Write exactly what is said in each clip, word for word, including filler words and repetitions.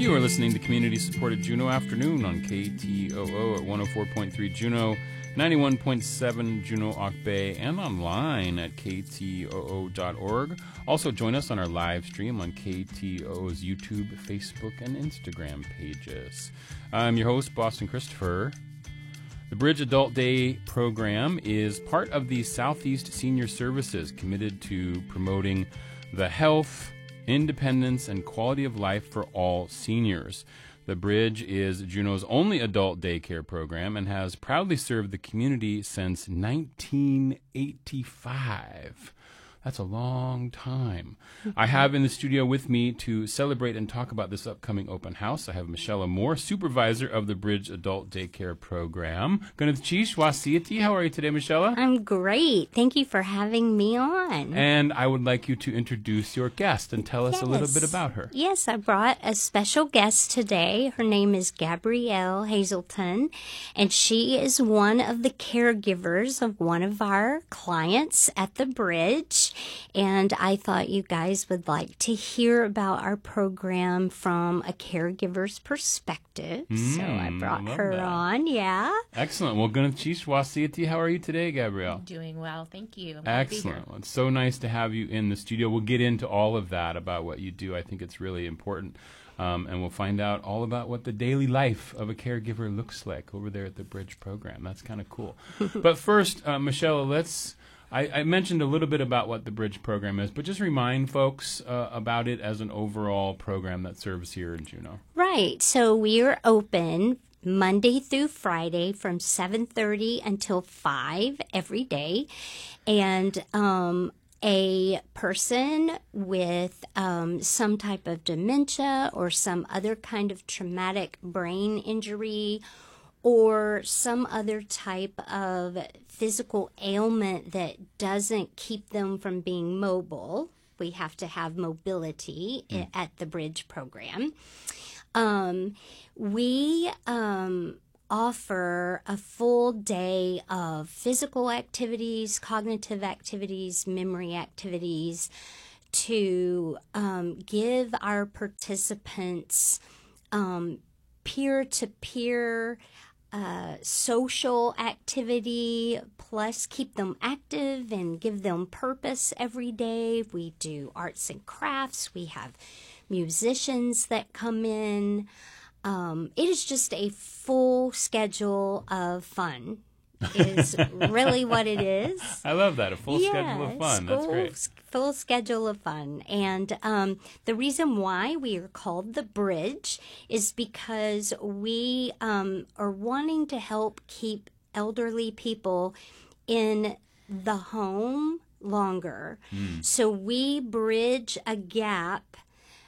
You are listening to community-supported Juneau Afternoon on K T O O at one oh four point three Juneau, ninety-one point seven Juneau Auk Bay, and online at K T O O dot org. Also join us on our live stream on K T O O's YouTube, Facebook, and Instagram pages. I'm your host, Boston Christopher. The Bridge Adult Day program is part of the Southeast Senior Services, committed to promoting the health, independence, and quality of life for all seniors. The Bridge is Juneau's only adult daycare program and has proudly served the community since nineteen eighty-five. That's a long time. I have in the studio with me to celebrate and talk about this upcoming open house. I have Michelle Moore, supervisor of the Bridge Adult Daycare Program. Ganatchi, how are you today, Michelle? I'm great. Thank you for having me on. And I would like you to introduce your guest and tell us yes. a little bit about her. Yes, I brought a special guest today. Her name is Gabrielle Hazelton, and she is one of the caregivers of one of our clients at the Bridge. And I thought you guys would like to hear about our program from a caregiver's perspective. Mm, so I brought I her that. on, yeah. Excellent. Well, Ganatchi, how are you today, Gabrielle? Doing well, thank you. I'm Excellent. Well, it's so nice to have you in the studio. We'll get into all of that about what you do. I think it's really important. Um, and we'll find out all about what the daily life of a caregiver looks like over there at the Bridge program. That's kind of cool. But first, uh, Michelle, let's... I, I mentioned a little bit about what the Bridge program is, but just remind folks uh, about it as an overall program that serves here in Juneau. Right. So we are open Monday through Friday from seven thirty until five every day. And um, a person with um, some type of dementia or some other kind of traumatic brain injury or some other type of physical ailment that doesn't keep them from being mobile. We have to have mobility mm. at the Bridge program. Um, we um, offer a full day of physical activities, cognitive activities, memory activities to um, give our participants um, peer-to-peer Uh, social activity, plus keep them active and give them purpose every day. We do arts and crafts. We have musicians that come in. Um, it is just a full schedule of fun. Is really what it is. I love that, a full yeah, schedule of fun. That's full, great. Full schedule of fun. And um, the reason why we are called the Bridge is because we um, are wanting to help keep elderly people in the home longer. Mm. So we bridge a gap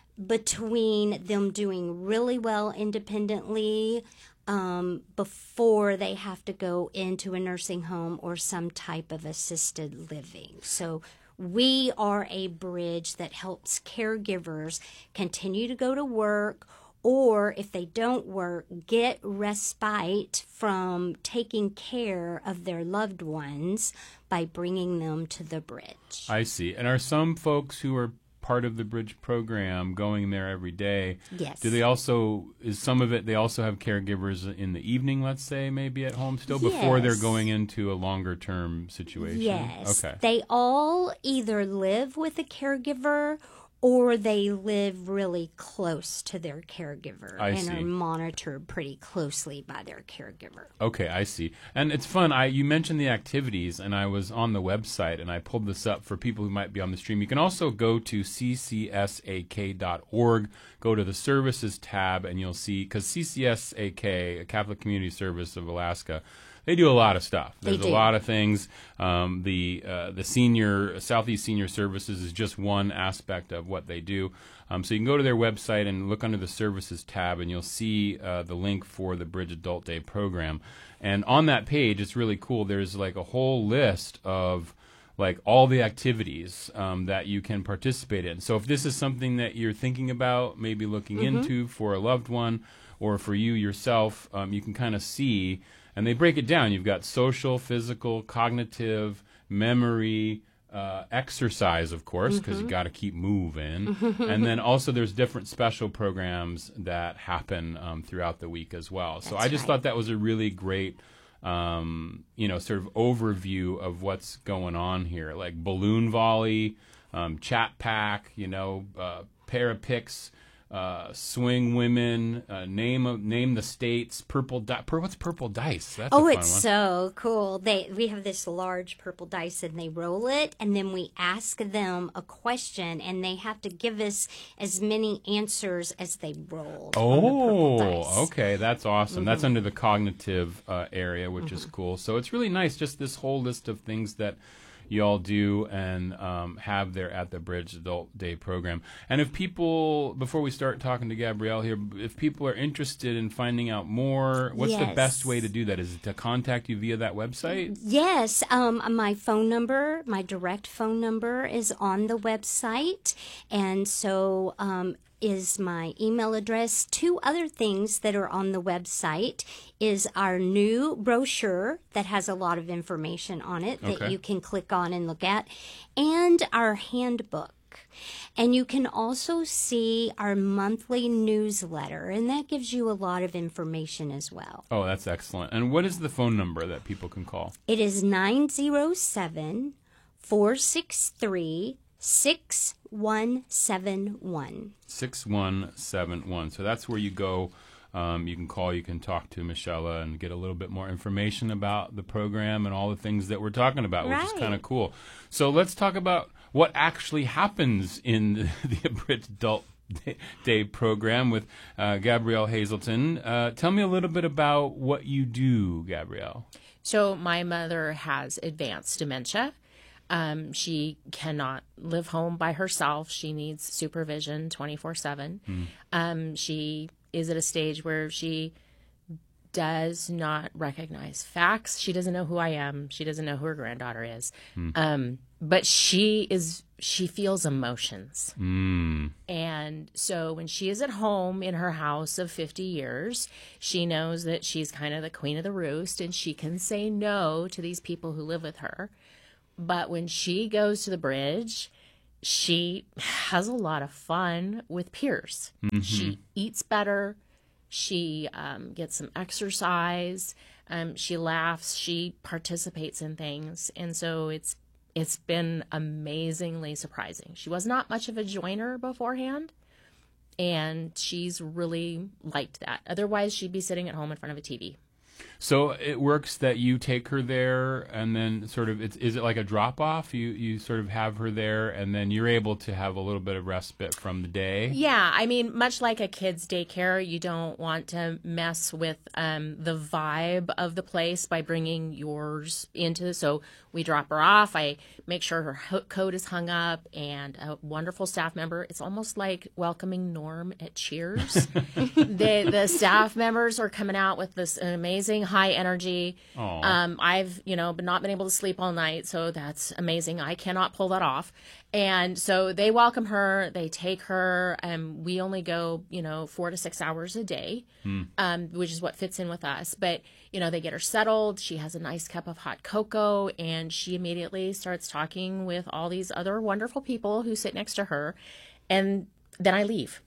between them doing really well independently Um, before they have to go into a nursing home or some type of assisted living. So we are a bridge that helps caregivers continue to go to work, or if they don't work, get respite from taking care of their loved ones by bringing them to the Bridge. I see. And are some folks who are part of the Bridge program going there every day? Yes. Do they also, is some of it, they also have caregivers in the evening, let's say, maybe at home still, yes. before they're going into a longer term situation? Yes. Okay. They all either live with a caregiver or they live really close to their caregiver I and see. are monitored pretty closely by their caregiver. Okay, I see. And it's fun. I you mentioned the activities, and I was on the website, and I pulled this up for people who might be on the stream. You can also go to c c s a k dot org, go to the Services tab, and you'll see, because C C S A K, Catholic Community Service of Alaska, they do a lot of stuff. There's a lot of things. Um, the uh, the senior Southeast Senior Services is just one aspect of what they do. Um, so you can go to their website and look under the Services tab, and you'll see uh, the link for the Bridge Adult Day program. And on that page, it's really cool. There's like a whole list of like all the activities um, that you can participate in. So if this is something that you're thinking about, maybe looking mm-hmm. into for a loved one or for you yourself, um, you can kind of see. And they break it down. You've got social, physical, cognitive, memory, uh, exercise, of course, because mm-hmm. you got to keep moving. And then also there's different special programs that happen um, throughout the week as well. So That's I just right. thought that was a really great, um, you know, sort of overview of what's going on here, like balloon volley, um, chat pack, you know, uh, parapix, uh, swing women, uh, name of, name the states, purple di- pur- what's purple dice? That's oh, a fun it's one. so cool. They we have this large purple dice and they roll it, and then we ask them a question, and they have to give us as many answers as they rolled. on the purple Oh, dice. okay, that's awesome. Mm-hmm. That's under the cognitive uh, area, which mm-hmm. is cool. So it's really nice, just this whole list of things that you all do and um, have there at the Bridge Adult Day program. And if people, before we start talking to Gabrielle here, if people are interested in finding out more, what's Yes. the best way to do that? Is it to contact you via that website? Yes, um, my phone number, my direct phone number is on the website, and so um, is my email address. Two other things that are on the website is our new brochure that has a lot of information on it that Okay. you can click on and look at, and our handbook. And you can also see our monthly newsletter, and that gives you a lot of information as well. Oh, that's excellent. And what is the phone number that people can call? It is nine zero seven, four six three, six one seven one. six one seven one. So that's where you go. Um, you can call, you can talk to Michelle and get a little bit more information about the program and all the things that we're talking about, which is Right. kind of cool. So let's talk about what actually happens in the, the Abridged Adult Day, Day program with uh, Gabrielle Hazelton. Uh, tell me a little bit about what you do, Gabrielle. So my mother has advanced dementia. Um, she cannot live home by herself. She needs supervision twenty-four seven. Mm. Um, she is at a stage where she does not recognize facts. She doesn't know who I am. She doesn't know who her granddaughter is. Mm. Um, but she is, she feels emotions. Mm. And so when she is at home in her house of fifty years, she knows that she's kind of the queen of the roost and she can say no to these people who live with her. But when she goes to the bridge, she has a lot of fun with peers. Mm-hmm. She eats better. She um, gets some exercise. Um, she laughs. She participates in things. And so it's it's been amazingly surprising. She was not much of a joiner beforehand, and she's really liked that. Otherwise, she'd be sitting at home in front of a T V. So it works that you take her there, and then sort of, it's, is it like a drop off? You you sort of have her there, and then you're able to have a little bit of respite from the day. Yeah, I mean, much like a kid's daycare, you don't want to mess with um, the vibe of the place by bringing yours into. So we drop her off. I make sure her ho- coat is hung up, and a wonderful staff member. It's almost like welcoming Norm at Cheers. the the staff members are coming out with this amazing high energy. Aww. Um, I've, you know, not been able to sleep all night, so that's amazing. I cannot pull that off. And so they welcome her, they take her, and we only go, you know, four to six hours a day, hmm. um, which is what fits in with us. But, you know, they get her settled. She has a nice cup of hot cocoa, and she immediately starts talking with all these other wonderful people who sit next to her. And then I leave.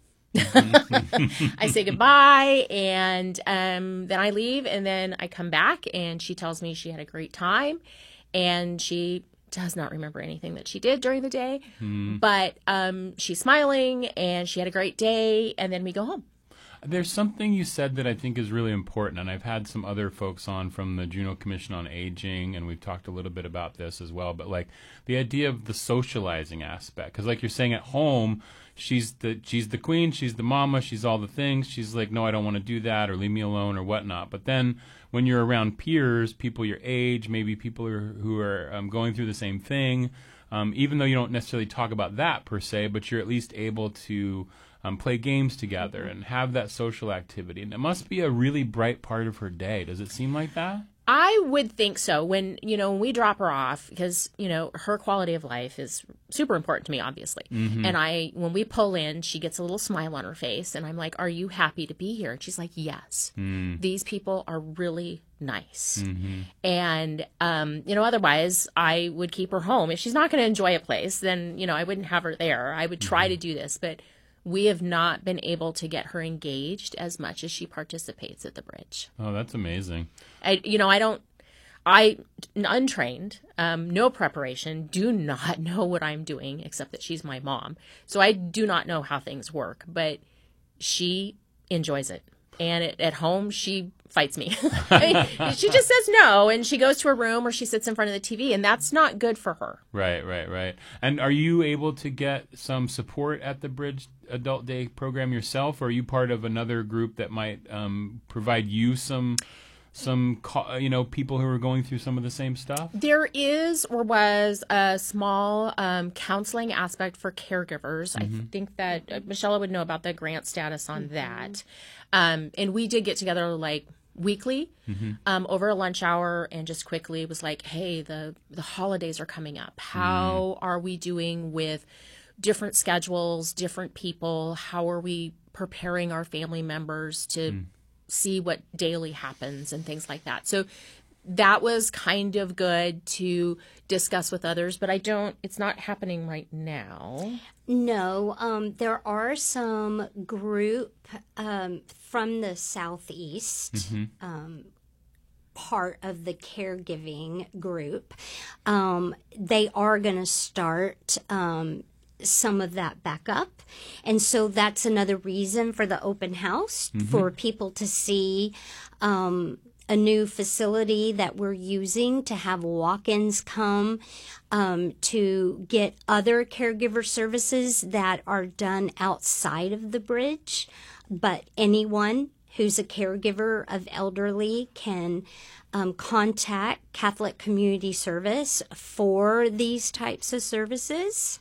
I say goodbye, and um, then I leave, and then I come back, and she tells me she had a great time, and she does not remember anything that she did during the day, hmm. but um, she's smiling, and she had a great day, and then we go home. There's something you said that I think is really important, and I've had some other folks on from the Juneau Commission on Aging, and we've talked a little bit about this as well, but like the idea of the socializing aspect, because like you're saying at home, she's the she's the queen, she's the mama, she's all the things. She's like, no, I don't want to do that, or leave me alone, or whatnot. But then when you're around peers, people your age, maybe people who are, who are um, going through the same thing, um, even though you don't necessarily talk about that per se, but you're at least able to um, play games together and have that social activity. And it must be a really bright part of her day. Does it seem like that? I would think so. When, you know, when we drop her off, because, you know, her quality of life is super important to me, obviously. Mm-hmm. And I, when we pull in, she gets a little smile on her face and I'm like, are you happy to be here? And she's like, yes, mm. these people are really nice. Mm-hmm. And, um, you know, otherwise I would keep her home. If she's not going to enjoy a place, then, you know, I wouldn't have her there. I would try mm-hmm. to do this, but we have not been able to get her engaged as much as she participates at the bridge. Oh, that's amazing. I, you know, I don't, I, untrained, um, no preparation, do not know what I'm doing, except that she's my mom. So I do not know how things work, but she enjoys it. And it, at home, she fights me. I mean, she just says no, and she goes to her room or she sits in front of the T V, and that's not good for her. Right, right, right. And are you able to get some support at the Bridge Adult Day program yourself, or are you part of another group that might um, provide you some, some, you know, people who are going through some of the same stuff? There is or was a small um, counseling aspect for caregivers. Mm-hmm. I think that uh, Michelle would know about the grant status on mm-hmm. that. Um, and we did get together like weekly mm-hmm. um, over a lunch hour and just quickly was like, hey, the, the holidays are coming up. How mm. are we doing with different schedules, different people? How are we preparing our family members to mm. see what daily happens and things like that? So that was kind of good to discuss with others, but I don't, it's not happening right now. No, um, there are some group um, from the Southeast, mm-hmm. um, part of the caregiving group. Um, they are going to start um, some of that back up. And so that's another reason for the open house, mm-hmm. for people to see um a new facility that we're using to have walk-ins come um, to get other caregiver services that are done outside of the bridge. But anyone who's a caregiver of elderly can um, contact Catholic Community Service for these types of services.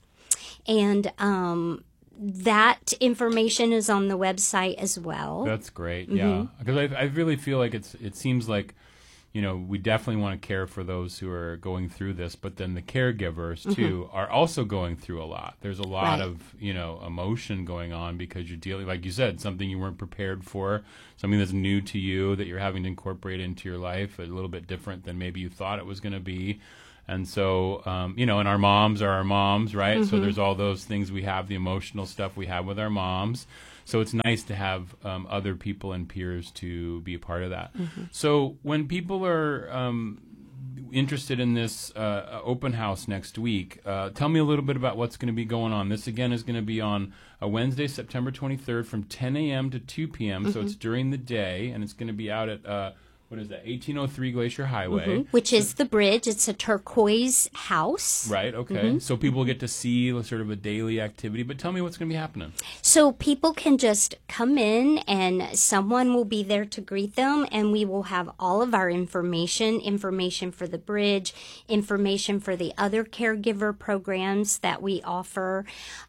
And um that information is on the website as well. That's great. Mm-hmm. Yeah. Because I, I really feel like it's, it seems like, you know, we definitely want to care for those who are going through this, but then the caregivers too mm-hmm. are also going through a lot. There's a lot right. of, you know, emotion going on because you're dealing, like you said, something you weren't prepared for, something that's new to you that you're having to incorporate into your life, a little bit different than maybe you thought it was going to be. And so, um, you know, and our moms are our moms, right? Mm-hmm. So there's all those things we have, the emotional stuff we have with our moms. So it's nice to have um, other people and peers to be a part of that. Mm-hmm. So when people are um, interested in this uh, open house next week, uh, tell me a little bit about what's going to be going on. This, again, is going to be on a Wednesday, September twenty-third from ten a.m. to two p.m. Mm-hmm. So it's during the day, and it's going to be out at... Uh, What is that? eighteen oh three Glacier Highway. Mm-hmm. Which is the bridge. It's a turquoise house. Right, okay. Mm-hmm. So people get to see sort of a daily activity. But tell me what's going to be happening. So people can just come in and someone will be there to greet them. And we will have all of our information, information for the bridge, information for the other caregiver programs that we offer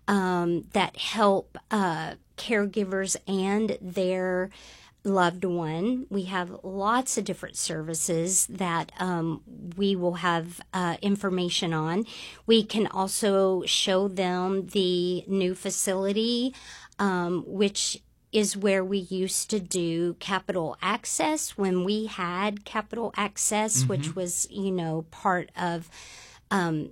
um, that help uh, caregivers and their loved one. We have lots of different services that um, we will have uh, information on. We can also show them the new facility, um, which is where we used to do Capital Access when we had Capital Access, mm-hmm. which was, you know, part of um,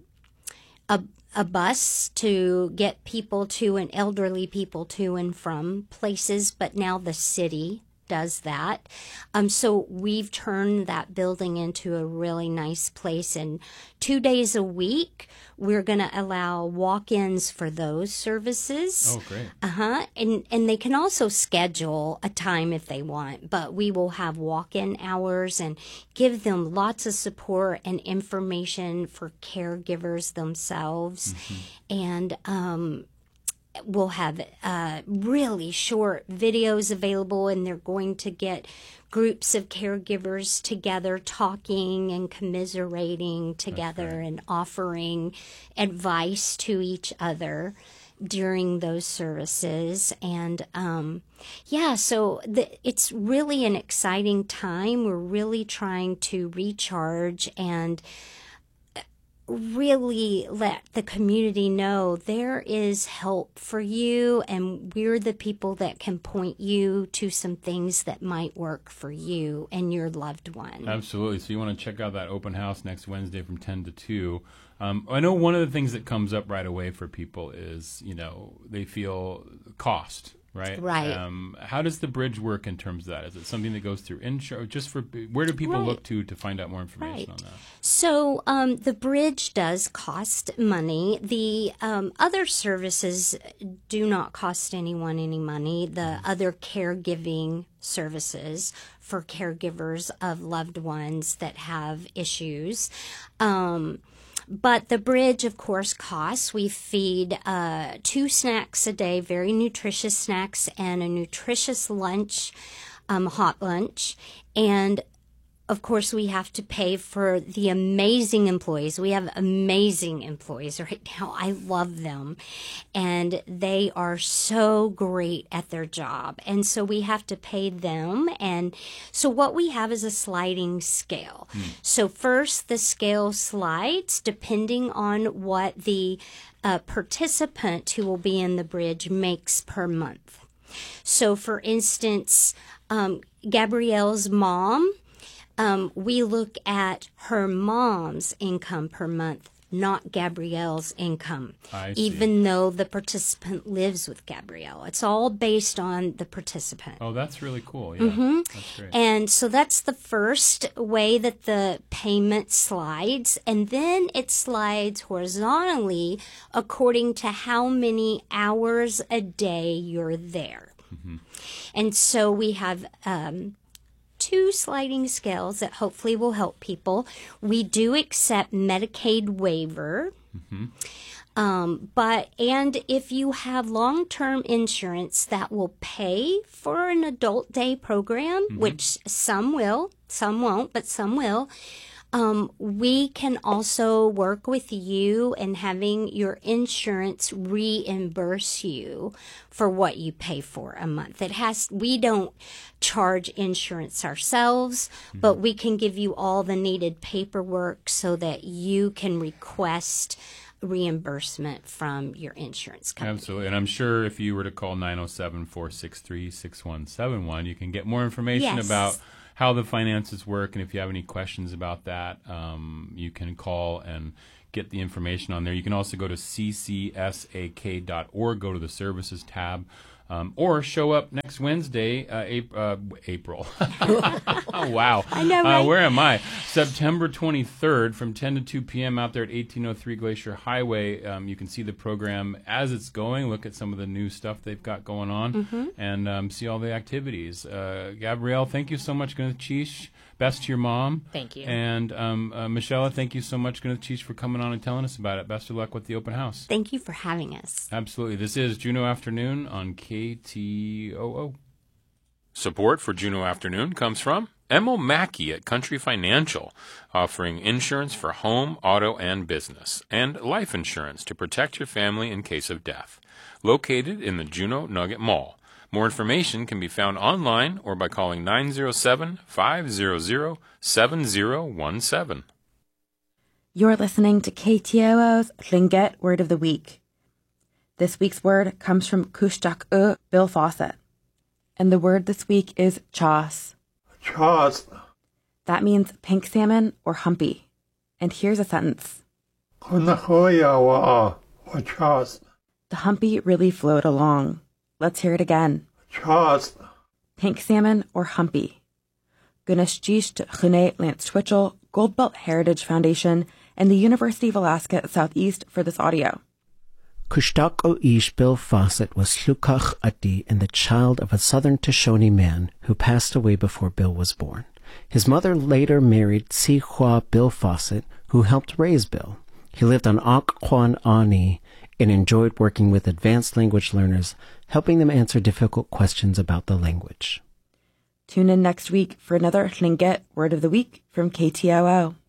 a a bus to get people to and elderly people to and from places, but now the city does that. Um, so we've turned that building into a really nice place. And two days a week, we're going to allow walk-ins for those services. Oh, great. Uh-huh. And, and they can also schedule a time if they want, but we will have walk-in hours and give them lots of support and information for caregivers themselves. Mm-hmm. And, um, we'll have uh, really short videos available, and they're going to get groups of caregivers together talking and commiserating together and offering advice to each other. during those services. And um, yeah, so the, it's really an exciting time. We're really trying to recharge and really let the community know there is help for you, and we're the people that can point you to some things that might work for you and your loved one. Absolutely. So you want to check out that open house next Wednesday from ten to two. Um, I know one of the things that comes up right away for people is, you know, they feel cost. Right. Right. Um, how does the bridge work in terms of that? Is it something that goes through insurance? Just for where do people right. look to to find out more information right. on that? So um, the bridge does cost money. The um, other services do not cost anyone any money. The other caregiving services for caregivers of loved ones that have issues. Um, But the bridge, of course, costs. We feed uh, two snacks a day, very nutritious snacks, and a nutritious lunch, um, hot lunch. And, of course, we have to pay for the amazing employees. We have amazing employees right now. I love them. And they are so great at their job. And so we have to pay them. And so what we have is a sliding scale. Mm. So first the scale slides depending on what the uh, participant who will be in the bridge makes per month. So, for instance, um, Gabrielle's mom, Um, we look at her mom's income per month, not Gabrielle's income, I see. even though the participant lives with Gabrielle. It's all based on the participant. Oh, that's really cool. Yeah, mm-hmm. That's great. And so that's the first way that the payment slides. And then it slides horizontally according to how many hours a day you're there. Mm-hmm. And so we have Um, two sliding scales that hopefully will help people. We do accept Medicaid waiver. Mm-hmm. Um, but, and if you have long-term insurance that will pay for an adult day program, mm-hmm. which some will, some won't, but some will, Um, we can also work with you in having your insurance reimburse you for what you pay for a month. It has, we don't charge insurance ourselves, mm-hmm. but we can give you all the needed paperwork so that you can request reimbursement from your insurance company. Absolutely. And I'm sure if you were to call nine oh seven, four six three, six one seven one, you can get more information yes. about how the finances work, and if you have any questions about that, um, you can call and get the information on there. You can also go to c c s a k dot org, go to the services tab, um, or show up next Wednesday, uh, April. Uh, April. Oh, wow. I know, right? Uh, where am I? September twenty-third from ten to two p.m. out there at eighteen oh three Glacier Highway. Um, you can see the program as it's going, look at some of the new stuff they've got going on, mm-hmm. and um, see all the activities. Uh, Gabrielle, thank you so much, Gwyneth Chish. Best to your mom. Thank you. And um, uh, Michelle, thank you so much, Gwyneth Chish, for coming on and telling us about it. Best of luck with the open house. Thank you for having us. Absolutely. This is Juneau Afternoon on K T O O. Support for Juneau Afternoon comes from Emil Mackey at Country Financial, offering insurance for home, auto, and business, and life insurance to protect your family in case of death. Located in the Juneau Nugget Mall. More information can be found online or by calling nine oh seven, five hundred, seven oh one seven. You're listening to K T O O's Tlingit Word of the Week. This week's word comes from Kushtaq-u Bill Fawcett. And the word this week is chas. Chas. That means pink salmon or humpy. And here's a sentence. The humpy really flowed along. Let's hear it again. Chas. Pink salmon or humpy. Gunashjish Chune Lance Twitchell, Goldbelt Heritage Foundation, and the University of Alaska at Southeast for this audio. Kushtaq-u Ish Bill Fawcett was Hlukach Ati and the child of a southern Shoshone man who passed away before Bill was born. His mother later married Si Hua Bill Fawcett, who helped raise Bill. He lived on Occoquan Ani and enjoyed working with advanced language learners, helping them answer difficult questions about the language. Tune in next week for another Tlingit Word of the Week from K T O O.